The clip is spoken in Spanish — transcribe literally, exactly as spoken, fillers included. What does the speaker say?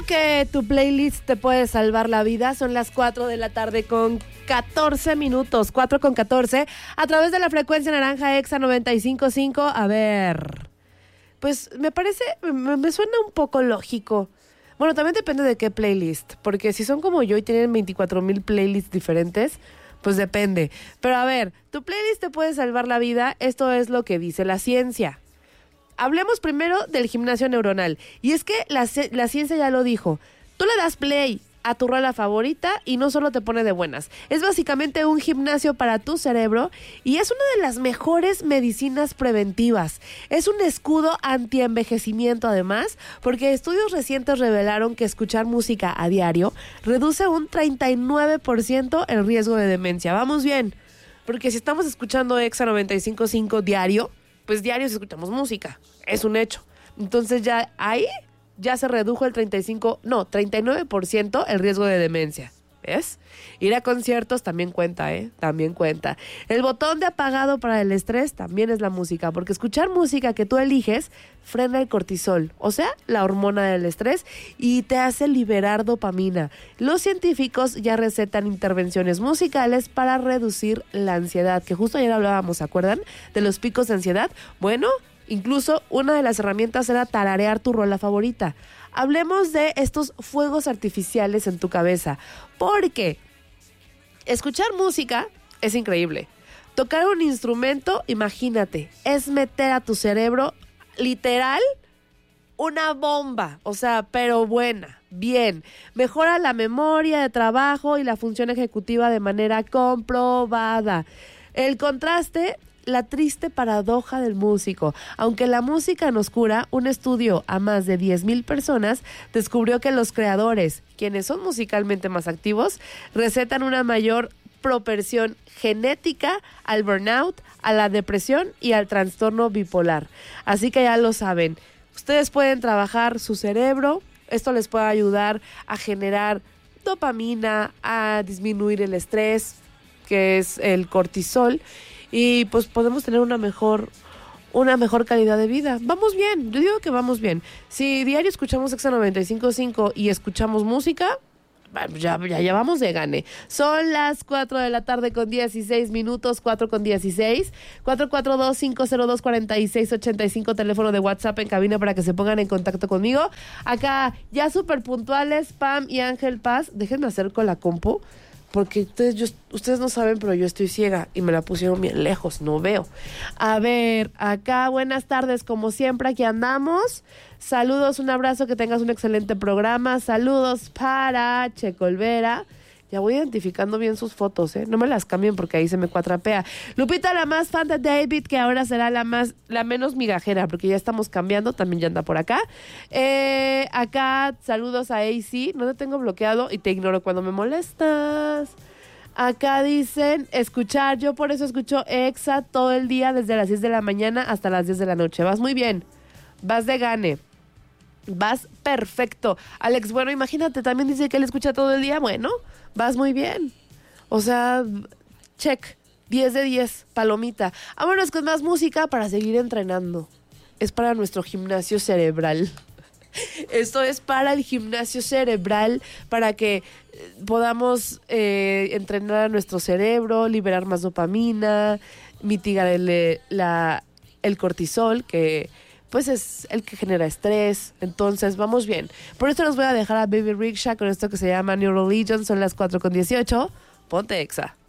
que tu playlist te puede salvar la vida. Son las cuatro de la tarde con catorce minutos, cuatro con catorce, a través de la frecuencia naranja Exa noventa y cinco punto cinco. A ver, pues me parece, me, me suena un poco lógico. Bueno, también depende de qué playlist, porque si son como yo y tienen veinticuatro mil playlists diferentes, pues depende. Pero a ver, tu playlist te puede salvar la vida. Esto es lo que dice la ciencia. Hablemos primero del gimnasio neuronal. Y es que la, la ciencia ya lo dijo. Tú le das play a tu rola favorita y no solo te pone de buenas. Es básicamente un gimnasio para tu cerebro y es una de las mejores medicinas preventivas. Es un escudo anti-envejecimiento además, porque estudios recientes revelaron que escuchar música a diario reduce un treinta y nueve por ciento el riesgo de demencia. Vamos bien, porque si estamos escuchando Exa noventa y cinco punto cinco diario, pues diarios escuchamos música, es un hecho. Entonces ya ahí ya se redujo el treinta y cinco, no, treinta y nueve por ciento el riesgo de demencia. ¿Ves? Ir a conciertos también cuenta, ¿eh? También cuenta. El botón de apagado para el estrés también es la música, porque escuchar música que tú eliges frena el cortisol, o sea, la hormona del estrés, y te hace liberar dopamina. Los científicos ya recetan intervenciones musicales para reducir la ansiedad, que justo ayer hablábamos, ¿se acuerdan? De los picos de ansiedad. Bueno, incluso una de las herramientas era tararear tu rola favorita. Hablemos de estos fuegos artificiales en tu cabeza, porque escuchar música es increíble. Tocar un instrumento, imagínate, es meter a tu cerebro, literal, una bomba, o sea, pero buena, bien. Mejora la memoria de trabajo y la función ejecutiva de manera comprobada. El contraste, la triste paradoja del músico. Aunque la música nos cura, un estudio a más de diez mil personas descubrió que los creadores, quienes son musicalmente más activos, recetan una mayor propensión genética al burnout, a la depresión y al trastorno bipolar. Así que ya lo saben, ustedes pueden trabajar su cerebro, esto les puede ayudar a generar dopamina, a disminuir el estrés, que es el cortisol, y pues podemos tener una mejor una mejor calidad de vida. Vamos bien, yo digo que vamos bien. Si diario escuchamos Exa noventa y cinco punto cinco y escuchamos música, ya, ya, ya vamos de gane. Son las cuatro de la tarde con dieciséis minutos, cuatro con dieciséis. cuatro cuatro dos, cinco cero dos, cuatro seis ocho cinco, teléfono de WhatsApp en cabina para que se pongan en contacto conmigo. Acá ya súper puntuales, Pam y Ángel Paz. Déjenme hacer con la compu, porque ustedes, yo, ustedes no saben, pero yo estoy ciega y me la pusieron bien lejos, no veo. A ver, acá, buenas tardes, como siempre, aquí andamos. Saludos, un abrazo, que tengas un excelente programa. Saludos para Checo Olvera. Ya voy identificando bien sus fotos, ¿eh? No me las cambien porque ahí se me cuatrapea. Lupita, la más fan de David, que ahora será la más, la menos migajera, porque ya estamos cambiando, también ya anda por acá. Eh, acá, saludos a A C, no te tengo bloqueado y te ignoro cuando me molestas. Acá dicen, escuchar, yo por eso escucho Exa todo el día, desde las diez de la mañana hasta las diez de la noche. Vas muy bien, vas de gane. Vas perfecto. Alex, bueno, imagínate, también dice que él escucha todo el día. Bueno, vas muy bien. O sea, check, diez de diez, palomita. Vámonos con más música para seguir entrenando. Es para nuestro gimnasio cerebral. Esto es para el gimnasio cerebral, para que podamos eh, entrenar a nuestro cerebro, liberar más dopamina, mitigar el, la, el cortisol, que pues es el que genera estrés. Entonces vamos bien. Por esto nos voy a dejar a Baby Rickshaw con esto que se llama New Religion. Son las cuatro con dieciocho. Ponte Exa.